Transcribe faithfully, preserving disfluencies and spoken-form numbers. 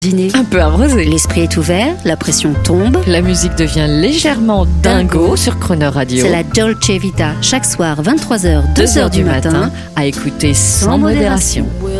Dîner Un peu arrosé. L'esprit est ouvert, la pression tombe. La musique devient légèrement dingo sur Croner Radio. C'est la Dolce Vita, chaque soir vingt-trois heures, deux heures du matin, à écouter sans modération.